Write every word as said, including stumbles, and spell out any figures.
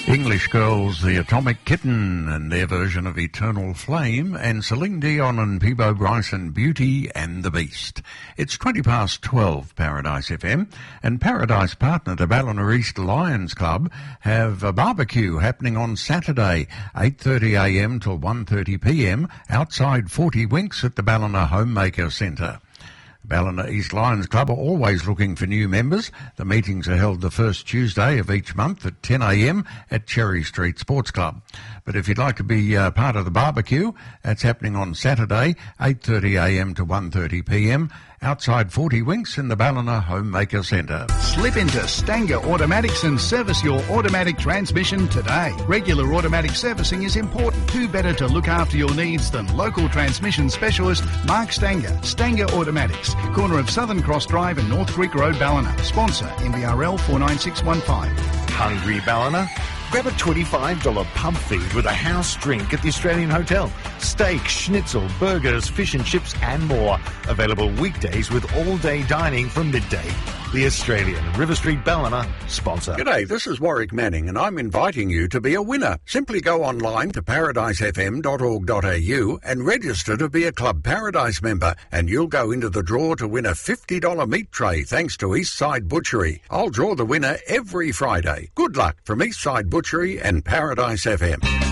English Girls, The Atomic Kitten, and their version of Eternal Flame, and Celine Dion and Peabo Bryson, Beauty and the Beast. It's twenty past twelve, Paradise F M, and Paradise partner the Ballina East Lions Club have a barbecue happening on Saturday, eight thirty a m till one thirty p m, outside forty Winks at the Ballina Homemaker Centre. Ballina East Lions Club are always looking for new members. The meetings are held the first Tuesday of each month at ten a m at Cherry Street Sports Club. But if you'd like to be uh, part of the barbecue, that's happening on Saturday, eight thirty a m to one thirty p m, outside forty Winks in the Ballina Homemaker Centre. Slip into Stanger Automatics and service your automatic transmission today. Regular automatic servicing is important. Who better to look after your needs than local transmission specialist Mark Stanger. Stanger Automatics, corner of Southern Cross Drive and North Creek Road, Ballina. Sponsor M B R L four nine six one five. Hungry, Ballina? Grab a twenty-five dollars pub feed with a house drink at the Australian Hotel. Steak, schnitzel, burgers, fish and chips and more. Available weekdays with all-day dining from midday. The Australian, River Street, Ballina, sponsor. G'day, this is Warwick Manning and I'm inviting you to be a winner. Simply go online to paradise f m dot org dot a u and register to be a Club Paradise member, and you'll go into the draw to win a fifty dollars meat tray thanks to Eastside Butchery. I'll draw the winner every Friday. Good luck from Eastside Butchery and Paradise F M.